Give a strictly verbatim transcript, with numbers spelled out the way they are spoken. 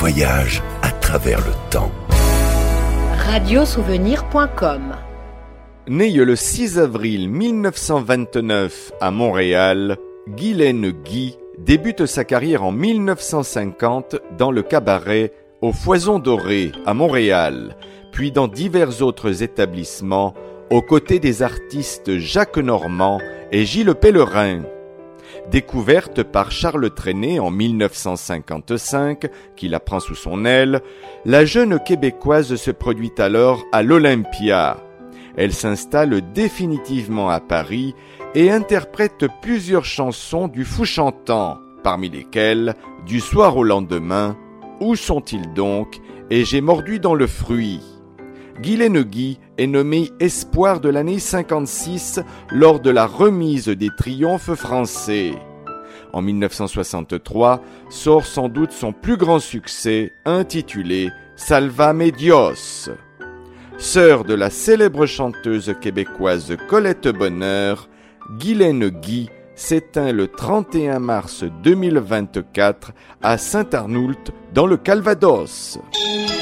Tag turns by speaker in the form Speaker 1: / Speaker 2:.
Speaker 1: voyage à travers le temps.
Speaker 2: radio souvenir point com.
Speaker 3: Né le six avril mille neuf cent vingt-neuf à Montréal, Guylaine Guy débute sa carrière en mille neuf cent cinquante dans le cabaret au Foison Doré à Montréal, puis dans divers autres établissements aux côtés des artistes Jacques Normand et Gilles Pellerin. Découverte par Charles Trenet en mille neuf cent cinquante-cinq, qui la prend sous son aile, la jeune Québécoise se produit alors à l'Olympia. Elle s'installe définitivement à Paris et interprète plusieurs chansons du Fou chantant, parmi lesquelles « Du soir au lendemain »,« Où sont-ils donc ?» et « J'ai mordu dans le fruit ». Guylaine Guy est nommée Espoir de l'année cinquante-six lors de la remise des triomphes français. En mille neuf cent soixante-trois sort sans doute son plus grand succès intitulé Salvame Dios. Sœur de la célèbre chanteuse québécoise Colette Bonheur, Guylaine Guy s'éteint le trente et un mars deux mille vingt-quatre à Saint-Arnoult dans le Calvados.